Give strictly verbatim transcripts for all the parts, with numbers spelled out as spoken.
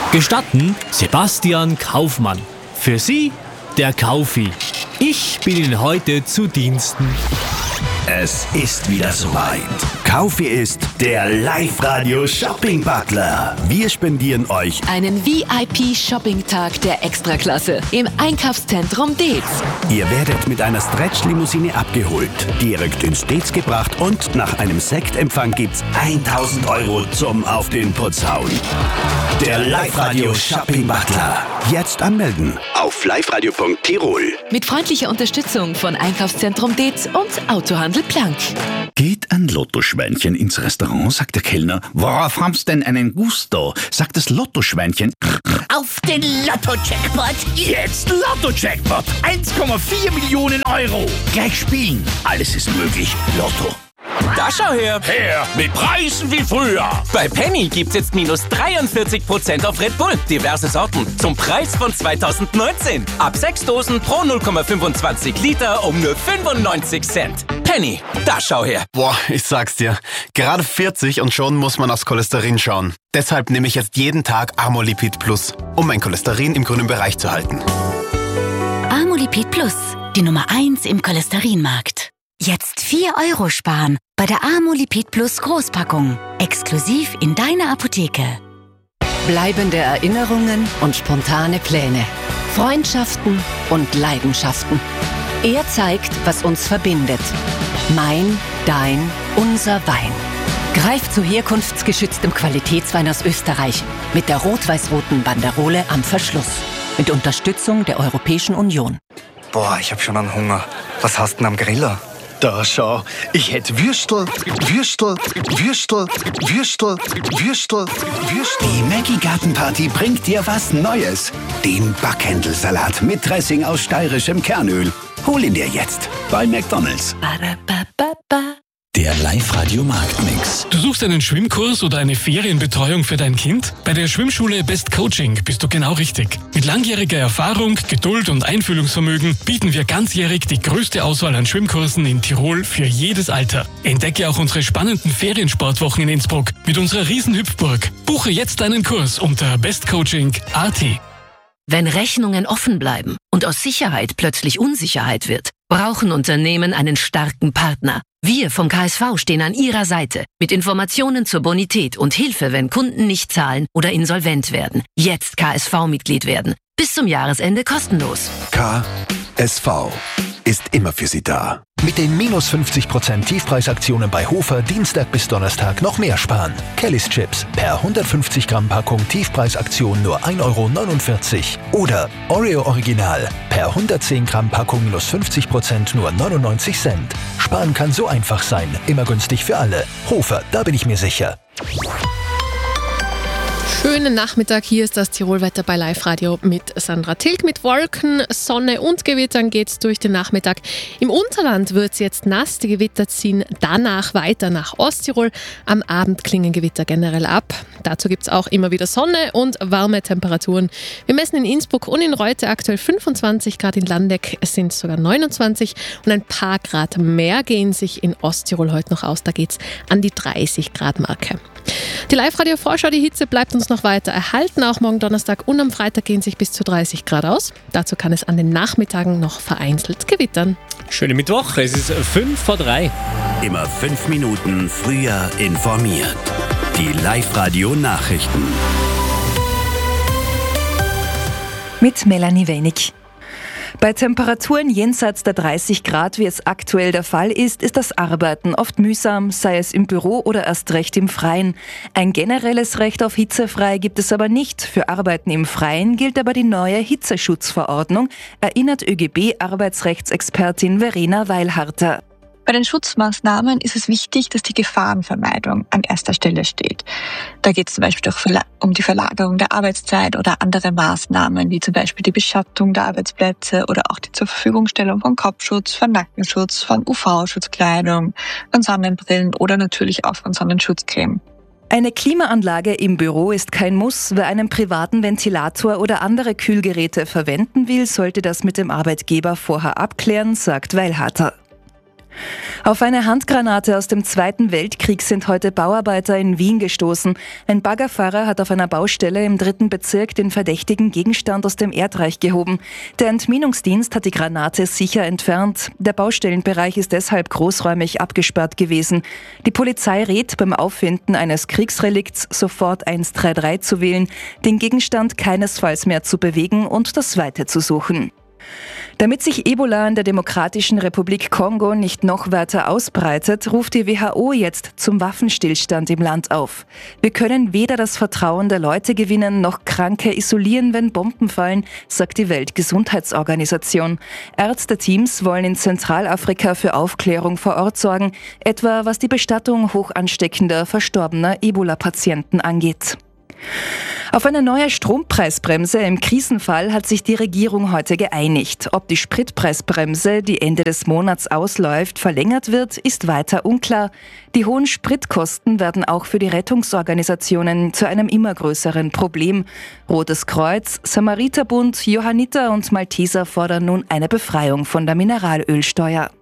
Gestatten Sebastian Kaufmann. Für Sie der Kaufi. Ich bin Ihnen heute zu Diensten. Es ist wieder soweit. Kaufi ist der Live-Radio-Shopping-Butler. Wir spendieren euch einen V I P-Shopping-Tag der Extraklasse im Einkaufszentrum Deetz. Ihr werdet mit einer Stretch-Limousine abgeholt, direkt ins Deetz gebracht und nach einem Sektempfang gibt's tausend Euro zum Auf den Putz hauen. Der Live-Radio-Shopping-Butler. Jetzt anmelden auf liveradio punkt tirol. Mit freundlicher Unterstützung von Einkaufszentrum Deetz und Autohandel Plank. Geht ein Lottoschweinchen ins Restaurant, sagt der Kellner. Worauf haben's denn einen Gusto? Sagt das Lottoschweinchen. Auf den Lotto-Jackpot. Jetzt Lotto-Jackpot. eins Komma vier Millionen Euro. Gleich spielen. Alles ist möglich. Lotto. Da schau her! Her mit Preisen wie früher. Bei Penny gibt's jetzt minus dreiundvierzig Prozent auf Red Bull. Diverse Sorten zum Preis von zweitausendneunzehn. Ab sechs Dosen pro null Komma fünfundzwanzig Liter um nur fünfundneunzig Cent. Penny, da schau her! Boah, ich sag's dir. Gerade vierzig und schon muss man aufs Cholesterin schauen. Deshalb nehme ich jetzt jeden Tag Amolipid Plus, um mein Cholesterin im grünen Bereich zu halten. Amolipid Plus, die Nummer eins im Cholesterinmarkt. Jetzt vier Euro sparen bei der Amolipid Plus Großpackung. Exklusiv in deiner Apotheke. Bleibende Erinnerungen und spontane Pläne. Freundschaften und Leidenschaften. Er zeigt, was uns verbindet. Mein, dein, unser Wein. Greif zu herkunftsgeschütztem Qualitätswein aus Österreich mit der rot-weiß-roten Banderole am Verschluss. Mit Unterstützung der Europäischen Union. Boah, ich hab schon einen Hunger. Was hast du denn am Griller? Da schau, ich hätte Würstel, Würstel, Würstel, Würstel, Würstel, Würstel. Die Maggi Gartenparty bringt dir was Neues. Den Backhändelsalat mit Dressing aus steirischem Kernöl. Hol ihn dir jetzt bei McDonald's. Der Live-Radio-Marktmix. Du suchst einen Schwimmkurs oder eine Ferienbetreuung für dein Kind? Bei der Schwimmschule Best Coaching bist du genau richtig. Mit langjähriger Erfahrung, Geduld und Einfühlungsvermögen bieten wir ganzjährig die größte Auswahl an Schwimmkursen in Tirol für jedes Alter. Entdecke auch unsere spannenden Feriensportwochen in Innsbruck mit unserer Riesenhüpfburg. Buche jetzt deinen Kurs unter bestcoaching punkt a t. Wenn Rechnungen offen bleiben und aus Sicherheit plötzlich Unsicherheit wird, brauchen Unternehmen einen starken Partner. Wir vom K S V stehen an Ihrer Seite mit Informationen zur Bonität und Hilfe, wenn Kunden nicht zahlen oder insolvent werden. Jetzt K S V-Mitglied werden. Bis zum Jahresende kostenlos. K S V ist immer für Sie da. Mit den minus fünfzig Prozent Tiefpreisaktionen bei Hofer Dienstag bis Donnerstag noch mehr sparen. Kellys Chips per hundertfünfzig Gramm Packung Tiefpreisaktion nur ein Euro neunundvierzig. Oder Oreo Original per hundertzehn Gramm Packung minus fünfzig Prozent nur neunundneunzig Cent. Sparen kann so einfach sein. Immer günstig für alle. Hofer, da bin ich mir sicher. Schönen Nachmittag, hier ist das Tirolwetter bei Live Radio mit Sandra Tilg. Mit Wolken, Sonne und Gewittern geht's durch den Nachmittag. Im Unterland wird's jetzt nass, die Gewitter ziehen danach weiter nach Osttirol. Am Abend klingen Gewitter generell ab. Dazu gibt's auch immer wieder Sonne und warme Temperaturen. Wir messen in Innsbruck und in Reute aktuell fünfundzwanzig Grad, in Landeck sind sogar neunundzwanzig und ein paar Grad mehr gehen sich in Osttirol heute noch aus. Da geht's an die dreißig Grad Marke. Die Live-Radio-Vorschau, die Hitze bleibt uns noch weiter erhalten. Auch morgen Donnerstag und am Freitag gehen sich bis zu dreißig Grad aus. Dazu kann es an den Nachmittagen noch vereinzelt gewittern. Schönen Mittwoch, es ist fünf vor drei. Immer fünf Minuten früher informiert. Die Live-Radio-Nachrichten. Mit Melanie Wenig. Bei Temperaturen jenseits der dreißig Grad, wie es aktuell der Fall ist, ist das Arbeiten oft mühsam, sei es im Büro oder erst recht im Freien. Ein generelles Recht auf hitzefrei gibt es aber nicht. Für Arbeiten im Freien gilt aber die neue Hitzeschutzverordnung, erinnert ÖGB-Arbeitsrechtsexpertin Verena Weilharter. Bei den Schutzmaßnahmen ist es wichtig, dass die Gefahrenvermeidung an erster Stelle steht. Da geht es zum Beispiel um die Verlagerung der Arbeitszeit oder andere Maßnahmen, wie zum Beispiel die Beschattung der Arbeitsplätze oder auch die Zurverfügungstellung von Kopfschutz, von Nackenschutz, von U V-Schutzkleidung, von Sonnenbrillen oder natürlich auch von Sonnenschutzcreme. Eine Klimaanlage im Büro ist kein Muss. Wer einen privaten Ventilator oder andere Kühlgeräte verwenden will, sollte das mit dem Arbeitgeber vorher abklären, sagt Weilharter. Auf eine Handgranate aus dem Zweiten Weltkrieg sind heute Bauarbeiter in Wien gestoßen. Ein Baggerfahrer hat auf einer Baustelle im dritten Bezirk den verdächtigen Gegenstand aus dem Erdreich gehoben. Der Entminungsdienst hat die Granate sicher entfernt. Der Baustellenbereich ist deshalb großräumig abgesperrt gewesen. Die Polizei rät, beim Auffinden eines Kriegsrelikts sofort eins drei drei zu wählen, den Gegenstand keinesfalls mehr zu bewegen und das Weite zu suchen. Damit sich Ebola in der Demokratischen Republik Kongo nicht noch weiter ausbreitet, ruft die W H O jetzt zum Waffenstillstand im Land auf. Wir können weder das Vertrauen der Leute gewinnen, noch Kranke isolieren, wenn Bomben fallen, sagt die Weltgesundheitsorganisation. Ärzteteams wollen in Zentralafrika für Aufklärung vor Ort sorgen, etwa was die Bestattung hoch ansteckender, verstorbener Ebola-Patienten angeht. Auf eine neue Strompreisbremse im Krisenfall hat sich die Regierung heute geeinigt. Ob die Spritpreisbremse, die Ende des Monats ausläuft, verlängert wird, ist weiter unklar. Die hohen Spritkosten werden auch für die Rettungsorganisationen zu einem immer größeren Problem. Rotes Kreuz, Samariterbund, Johanniter und Malteser fordern nun eine Befreiung von der Mineralölsteuer.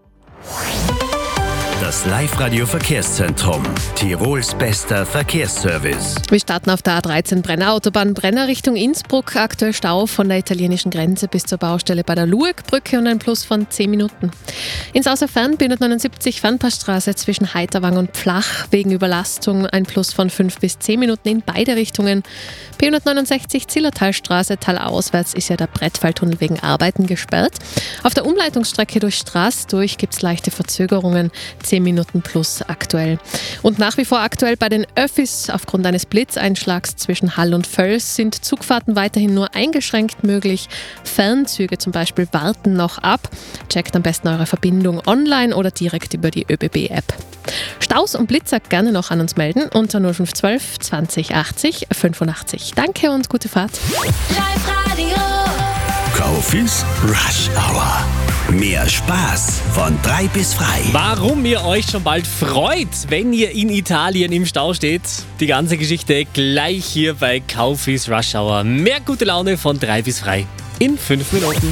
Das Live-Radio-Verkehrszentrum. Tirols bester Verkehrsservice. Wir starten auf der A dreizehn Brenner Autobahn Brenner Richtung Innsbruck. Aktuell Stau von der italienischen Grenze bis zur Baustelle bei der Luegbrücke und ein Plus von zehn Minuten. Ins Außerfern B hundertneunundsiebzig Fernpassstraße zwischen Heiterwang und Pflach wegen Überlastung ein Plus von fünf bis zehn Minuten in beide Richtungen. B hundertneunundsechzig Zillertalstraße talauswärts ist ja der Brettfalltunnel wegen Arbeiten gesperrt. Auf der Umleitungsstrecke durch Straß durch gibt es leichte Verzögerungen. zehn Minuten plus aktuell. Und nach wie vor aktuell bei den Öffis. Aufgrund eines Blitzeinschlags zwischen Hall und Völs sind Zugfahrten weiterhin nur eingeschränkt möglich. Fernzüge zum Beispiel warten noch ab. Checkt am besten eure Verbindung online oder direkt über die Ö B B-App. Staus und Blitzer gerne noch an uns melden unter null fünf eins zwei zwanzig achtzig fünfundachtzig. Danke und gute Fahrt. Live-Radio. Kaufis Rush Hour. Mehr Spaß von drei bis frei. Warum ihr euch schon bald freut, wenn ihr in Italien im Stau steht. Die ganze Geschichte gleich hier bei Kaufis Rush Hour. Mehr gute Laune von drei bis frei in fünf Minuten.